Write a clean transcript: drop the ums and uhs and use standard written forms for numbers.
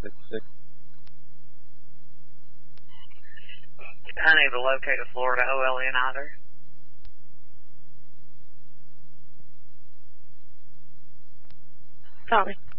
666. Unable to locate a Florida OLN either. Sorry.